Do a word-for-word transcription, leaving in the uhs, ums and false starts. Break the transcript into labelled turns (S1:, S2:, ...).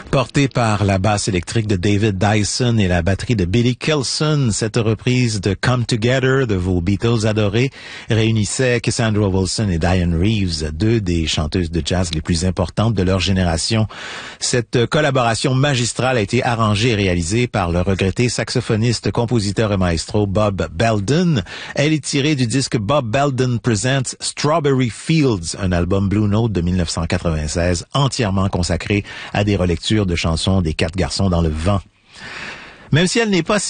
S1: Portée par la basse électrique de David Dyson et la batterie de Billy Kilson, cette reprise de Come Together de vos Beatles adorés réunissait Cassandra Wilson et Diane Reeves, deux des chanteuses de jazz les plus importantes de leur génération. Cette collaboration magistrale a été arrangée et réalisée par le regretté saxophoniste, compositeur et maestro Bob Belden. Elle est tirée du disque Bob Belden Presents Strawberry Fields, un album Blue Note de dix-neuf cent quatre-vingt-seize entièrement consacré à des relectures de chansons des Quatre garçons dans le vent. Même si elle n'est pas